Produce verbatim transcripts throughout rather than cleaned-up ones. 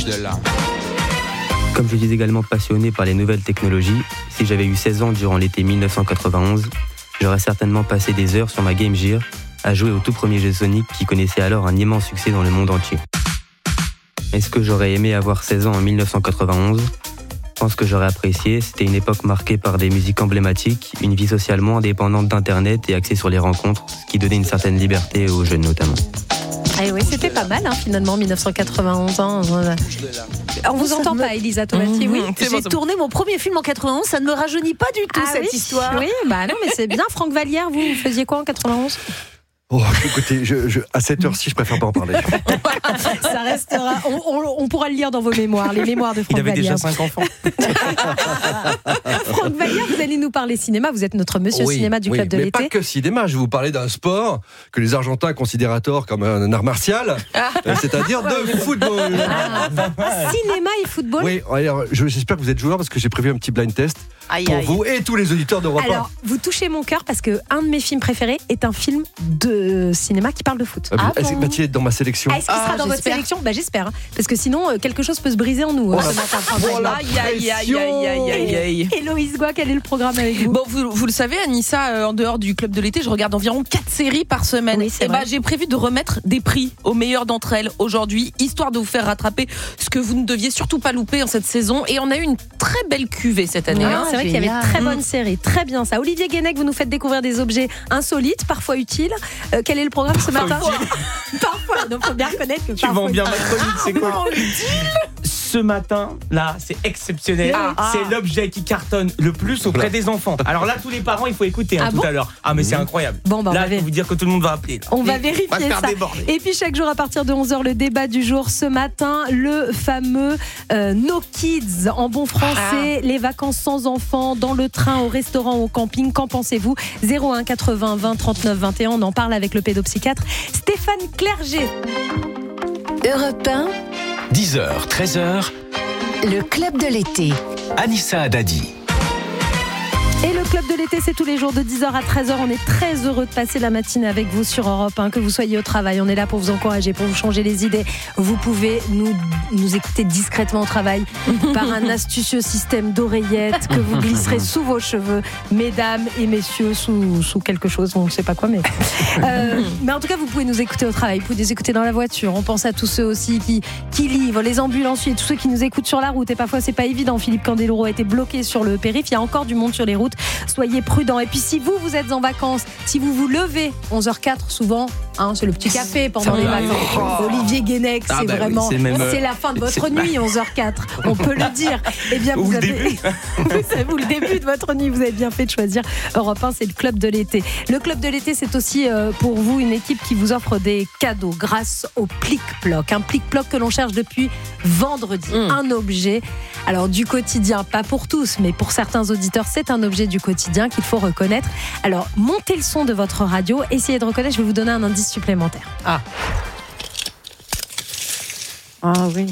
Comme je suis également passionné par les nouvelles technologies, si j'avais eu seize ans durant l'été dix-neuf cent quatre-vingt-onze, j'aurais certainement passé des heures sur ma Game Gear à jouer au tout premier jeu Sonic qui connaissait alors un immense succès dans le monde entier. Est-ce que j'aurais aimé avoir seize ans en dix-neuf cent quatre-vingt-onze ? Je pense que j'aurais apprécié, c'était une époque marquée par des musiques emblématiques, une vie sociale moins indépendante d'internet et axée sur les rencontres, ce qui donnait une certaine liberté aux jeunes notamment. Ah oui, c'était pas mal hein, finalement, dix-neuf cent quatre-vingt-onze ans. On vous entend pas, Elisa Tomati, oui. J'ai bon, tourné mon premier film en quatre-vingt-onze, ça ne me rajeunit pas du tout, ah, cette oui histoire. Oui, bah non, mais c'est bien. Franck Vallière, vous, vous faisiez quoi en quatre-vingt-onze ? Oh, écoutez, je, je, à cette heure-ci, je préfère pas en parler. Ça restera. On, on, on pourra le lire dans vos mémoires, les mémoires de Franck Vallière. Il avait déjà cinq enfants. Franck Vallière, vous allez nous parler cinéma. Vous êtes notre monsieur oui, cinéma du oui, Club de mais l'été. Mais pas que cinéma. Je vais vous parler d'un sport que les Argentins considèrent à tort comme un art martial, ah. euh, c'est-à-dire de football. Ah. Cinéma et football. Oui. Alors, je, j'espère que vous êtes joueurs parce que j'ai prévu un petit blind test aïe, pour aïe. vous et tous les auditeurs d'Europe un. Alors, vous touchez mon cœur parce que un de mes films préférés est un film de cinéma qui parle de foot. Ah, ah Est-ce bon va-t-il être dans ma sélection ? Est-ce qu'il sera ah, dans j'espère. votre sélection ? Bah, j'espère. Hein, parce que sinon, euh, quelque chose peut se briser en nous. Oh, hein, la... ce matin, oh, la aïe, aïe, aïe, aïe, aïe, aïe, aïe. Héloïse Goua, quel est le programme avec vous ? Bon, vous, vous le savez, Anissa, euh, en dehors du Club de l'été, je regarde environ quatre séries par semaine. Oui, c'est et bah, vrai. j'ai prévu de remettre des prix aux meilleures d'entre elles aujourd'hui, histoire de vous faire rattraper ce que vous ne deviez surtout pas louper en cette saison. Et on a eu une très belle cuvée cette année. Ouais, hein. c'est vrai qu'il y avait de très bonnes séries, très bien ça. Olivier Guénec, vous nous faites découvrir des objets insolites, parfois utiles. Euh, quel est le programme ce matin ? Parfois, donc faut bien reconnaître que Tu parfois. vends bien ma chronique, c'est quoi ? Ce matin, là, c'est exceptionnel. Ah. C'est l'objet qui cartonne le plus auprès des enfants. Alors là, tous les parents, il faut écouter hein, Ah tout bon à l'heure. Ah, mais c'est incroyable. Bon, bah, on là, va je peux ver- vous dire que tout le monde va appeler. Là. On va Et vérifier on va se faire ça. déborder. Et puis chaque jour à partir de onze heures, le débat du jour. Ce matin, le fameux euh, No Kids, en bon français, ah. les vacances sans enfants, dans le train, au restaurant, au camping. Qu'en pensez-vous ? zéro un quatre-vingts vingt trente-neuf vingt et un. On en parle avec le pédopsychiatre Stéphane Clerget. Europe un, dix heures, treize heures, le Club de l'été. Anissa Haddadi. Et le Club de l'été, c'est tous les jours de dix heures à treize heures. On est très heureux de passer la matinée avec vous sur Europe un, que vous soyez au travail. On est là pour vous encourager, pour vous changer les idées. Vous pouvez nous, nous écouter discrètement au travail par un astucieux système d'oreillettes que vous glisserez sous vos cheveux, mesdames et messieurs, sous, sous quelque chose, on ne sait pas quoi, mais... Euh, mais en tout cas, vous pouvez nous écouter au travail, vous pouvez nous écouter dans la voiture. On pense à tous ceux aussi qui, qui livrent, les ambulanciers, tous ceux qui nous écoutent sur la route. Et parfois, c'est pas évident. Philippe Candeloro a été bloqué sur le périph'. Il y a encore du monde sur les routes. Soyez prudents. Et puis si vous, vous êtes en vacances, si vous vous levez onze heures zéro quatre, souvent, hein, c'est le petit café pendant Ça les arrive. vacances. Oh. Olivier Guénec, Ah c'est bah oui, vraiment, c'est même, c'est la fin de votre c'est- nuit, onze heures zéro quatre. On peut le dire. Eh bien, Ou vous le avez, début. vous avez- ou le début de votre nuit. Vous avez bien fait de choisir Europe un, c'est le Club de l'été. Le Club de l'été, c'est aussi euh, pour vous une équipe qui vous offre des cadeaux grâce au Plic-Ploc. Un Plic-Ploc que l'on cherche depuis vendredi. Mmh. Un objet, alors du quotidien, pas pour tous, mais pour certains auditeurs, c'est un objet du quotidien qu'il faut reconnaître. Alors, montez le son de votre radio, essayez de reconnaître, je vais vous donner un indice supplémentaire. Ah. Ah oui.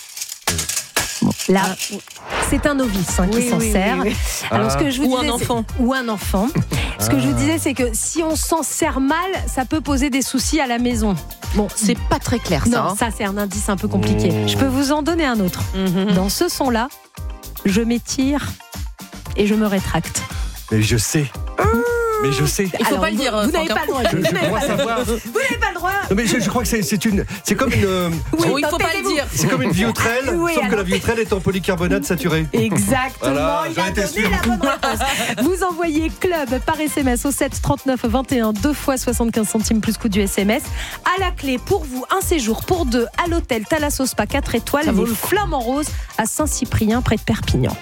Là, c'est un novice hein, qui Oui, s'en oui, sert. oui, oui. Alors, ce que je vous Ou un disais, c'est- enfant. Ou un enfant. Ce que je vous disais, c'est que si on s'en sert mal, ça peut poser des soucis à la maison. Bon, C'est pas très clair, ça. non, hein. ça c'est un indice un peu compliqué. Oh. Je peux vous en donner un autre. Mhm. Dans ce son-là, je m'étire et je me rétracte. Mais je sais. Mais je sais. Il faut Alors, pas le vous- dire, Vous Franck, n'avez hein. pas le droit. Je, Vous je n'avez crois pas le droit. savoir. Non, Vous n'avez pas le droit. mais je, je crois que c'est, c'est une, c'est comme une, euh, Oui, Oh, il faut pas le tentez-vous. dire. c'est comme une vieutrelle, Oui, sauf que alors- la vieutrelle est en polycarbonate saturé. Exactement, Voilà, il j'en a étais donné sûr. la bonne réponse. Vous envoyez club par S M S au sept trente-neuf vingt et un, deux fois soixante-quinze centimes plus coût du S M S. À la clé, pour vous, un séjour pour deux à l'hôtel Thalasso Spa quatre étoiles, Ça vaut les le coup. Flamants Roses à Saint-Cyprien, près de Perpignan.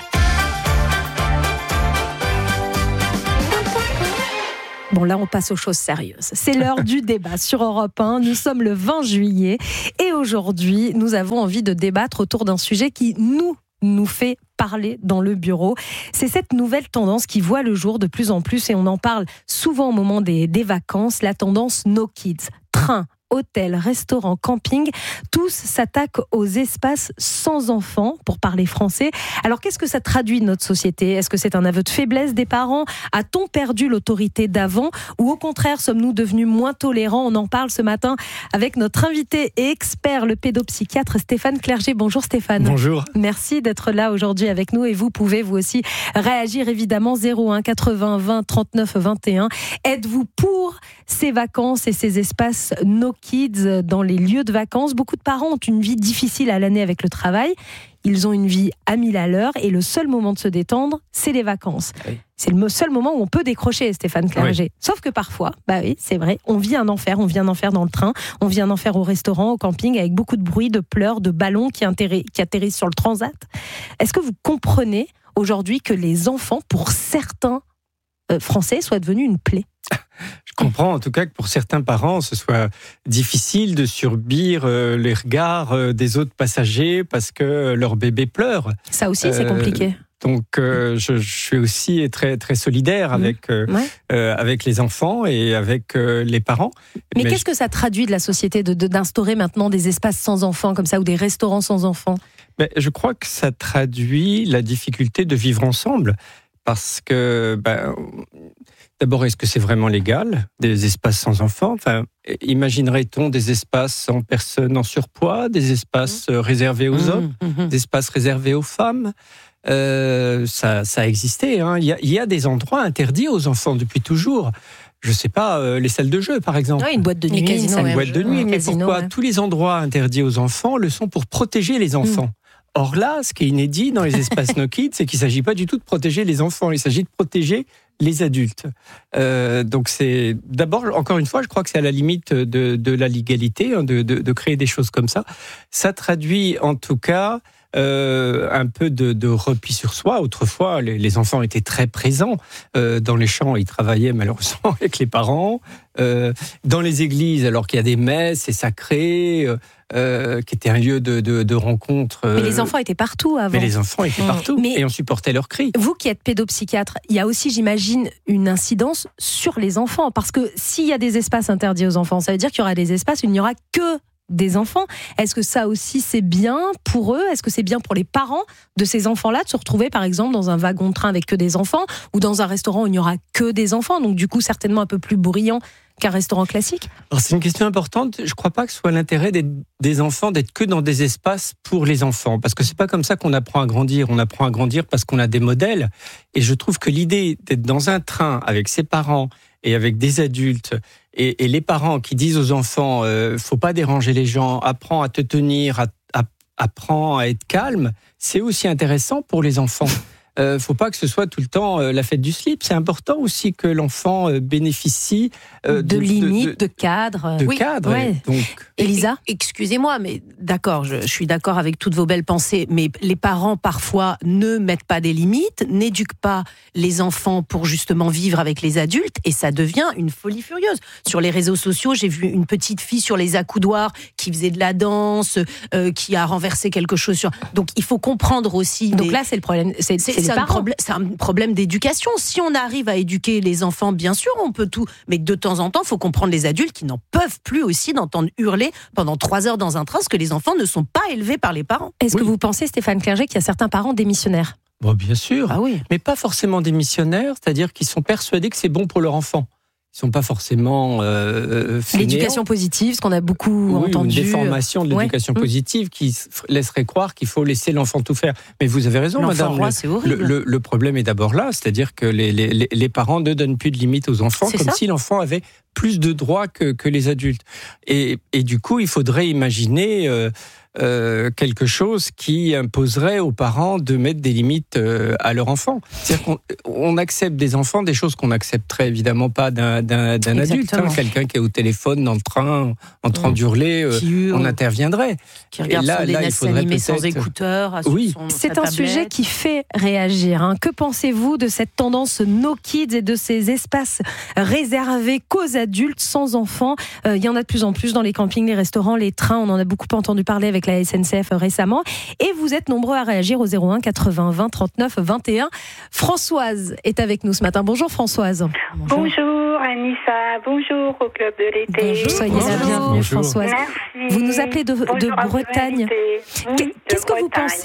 Bon, là, on passe aux choses sérieuses. C'est l'heure du débat sur Europe un. Nous sommes le vingt juillet et aujourd'hui, nous avons envie de débattre autour d'un sujet qui nous, nous fait parler dans le bureau. C'est cette nouvelle tendance qui voit le jour de plus en plus et on en parle souvent au moment des, des vacances, la tendance No Kids. Train, hôtels, restaurants, campings, tous s'attaquent aux espaces sans enfants, pour parler français. Alors qu'est-ce que ça traduit de notre société ? Est-ce que c'est un aveu de faiblesse des parents ? A-t-on perdu l'autorité d'avant ? Ou au contraire, sommes-nous devenus moins tolérants ? On en parle ce matin avec notre invité et expert, le pédopsychiatre Stéphane Clerget. Bonjour Stéphane. Bonjour. Merci d'être là aujourd'hui avec nous et vous pouvez vous aussi réagir évidemment zéro un quatre-vingts vingt trente-neuf vingt et un. Êtes-vous pour ces vacances et ces espaces no kids dans les lieux de vacances ? Beaucoup de parents ont une vie difficile à l'année avec le travail. Ils ont une vie à mille à l'heure et le seul moment de se détendre, c'est les vacances. Oui. C'est le seul moment où on peut décrocher, Stéphane Clerget. Oui. Sauf que parfois, bah oui, c'est vrai, on vit un enfer. On vit un enfer dans le train, on vit un enfer au restaurant, au camping, avec beaucoup de bruit, de pleurs, de ballons qui, atterri- qui atterrissent sur le transat. Est-ce que vous comprenez aujourd'hui que les enfants, pour certains euh, Français, soient devenus une plaie ? Je comprends en tout cas que pour certains parents, ce soit difficile de subir euh, les regards euh, des autres passagers parce que leur bébé pleure. Ça aussi, euh, c'est compliqué. Donc, euh, je, je suis aussi très très solidaire avec euh, ouais. euh, avec les enfants et avec euh, les parents. Mais, Mais qu'est-ce je... que ça traduit de la société de, de, d'instaurer maintenant des espaces sans enfants comme ça ou des restaurants sans enfants ? Ben, je crois que ça traduit la difficulté de vivre ensemble parce que ben, d'abord, est-ce que c'est vraiment légal, des espaces sans enfants ? Enfin, imaginerait-on des espaces sans personnes en surpoids, des espaces mmh. réservés aux mmh. hommes, mmh. des espaces réservés aux femmes ? Euh, ça, ça a existé. Hein. Il y a, il y a des endroits interdits aux enfants depuis toujours. Je ne sais pas, euh, les salles de jeu, par exemple. Oui, une boîte de nuit. Casinos, une ouais, boîte de nuit. Mais casino, pourquoi ouais. tous les endroits interdits aux enfants le sont pour protéger les enfants ? mmh. Or là, ce qui est inédit dans les espaces no kids, c'est qu'il ne s'agit pas du tout de protéger les enfants, il s'agit de protéger les adultes. Euh, donc c'est d'abord, encore une fois, je crois que c'est à la limite de, de la légalité hein, de, de, de créer des choses comme ça. Ça traduit en tout cas euh, un peu de, de repli sur soi. Autrefois, les, les enfants étaient très présents euh, dans les champs. Ils travaillaient malheureusement avec les parents. Euh, dans les églises, alors qu'il y a des messes, c'est sacré. Euh, Euh, qui était un lieu de, de, de rencontre. Euh... Mais les enfants étaient partout avant. Mais les enfants étaient partout Mais et on supportait leurs cris. Vous qui êtes pédopsychiatre, il y a aussi, j'imagine, une incidence sur les enfants. Parce que s'il y a des espaces interdits aux enfants, ça veut dire qu'il y aura des espaces où il n'y aura que des enfants. Est-ce que ça aussi c'est bien pour eux ? Est-ce que c'est bien pour les parents de ces enfants-là de se retrouver par exemple dans un wagon de train avec que des enfants ou dans un restaurant où il n'y aura que des enfants, donc du coup certainement un peu plus bruyant qu'un restaurant classique ? Alors c'est une question importante. Je ne crois pas que ce soit l'intérêt des, des enfants d'être que dans des espaces pour les enfants, parce que c'est pas comme ça qu'on apprend à grandir. On apprend à grandir parce qu'on a des modèles. Et je trouve que l'idée d'être dans un train avec ses parents et avec des adultes et, et les parents qui disent aux enfants euh, faut pas déranger les gens, apprends à te tenir, à, à, apprends à être calme, c'est aussi intéressant pour les enfants. Euh, faut pas que ce soit tout le temps euh, la fête du slip. C'est important aussi que l'enfant euh, bénéficie euh, de, de limites, de, de, de cadres. De oui, cadres. Ouais. Donc, Elisa, excusez-moi, mais d'accord, je, je suis d'accord avec toutes vos belles pensées, mais les parents parfois ne mettent pas des limites, n'éduquent pas les enfants pour justement vivre avec les adultes, et ça devient une folie furieuse. Sur les réseaux sociaux, j'ai vu une petite fille sur les accoudoirs qui faisait de la danse, euh, qui a renversé quelque chose sur. Donc il faut comprendre aussi. Donc les... là, c'est le problème. C'est, c'est, c'est, c'est, un problème, c'est un problème d'éducation. Si on arrive à éduquer les enfants, bien sûr, on peut tout, mais de temps en temps, il faut comprendre les adultes qui n'en peuvent plus aussi d'entendre hurler pendant trois heures dans un train, parce que les enfants ne sont pas élevés par les parents. Est-ce oui. que vous pensez, Stéphane Clerget, qu'il y a certains parents démissionnaires ? Bon, bien sûr, ah oui. mais pas forcément démissionnaires, c'est-à-dire qu'ils sont persuadés que c'est bon pour leur enfant. Ils ne sont pas forcément euh, l'éducation positive, ce qu'on a beaucoup oui, entendu. Une déformation de l'éducation ouais. positive qui laisserait croire qu'il faut laisser l'enfant tout faire. Mais vous avez raison, l'enfant madame. Roi, le, c'est horrible. Le, le, le problème est d'abord là, c'est-à-dire que les, les, les parents ne donnent plus de limites aux enfants, c'est comme ça. si l'enfant avait plus de droits que, que les adultes. Et, et du coup, il faudrait imaginer euh, euh, quelque chose qui imposerait aux parents de mettre des limites euh, à leur enfant. C'est-à-dire qu'on on accepte des enfants des choses qu'on n'accepterait évidemment pas d'un, d'un, d'un adulte. Hein. Quelqu'un qui est au téléphone dans le train en train mmh. d'hurler, euh, on interviendrait. Qui regarde là, son D N S animé sans écouteurs. Oui. Son, C'est un tablette. sujet qui fait réagir. Hein. Que pensez-vous de cette tendance no kids et de ces espaces réservés qu'aux adultes sans enfants ? Il euh, y en a de plus en plus dans les campings, les restaurants, les trains. On en a beaucoup entendu parler avec la S N C F récemment. Et vous êtes nombreux à réagir au zéro un quatre-vingts vingt trente-neuf vingt et un. Françoise est avec nous ce matin. Bonjour Françoise. Bonjour. Bonjour. Anissa. Bonjour au Club de l'été. Bonjour, soyez la bienvenue, Bonjour. Françoise. Merci. Vous nous appelez de, de Bonjour à vos Bretagne. invités. Oui, Qu'est-ce de que vous Bretagne. pensez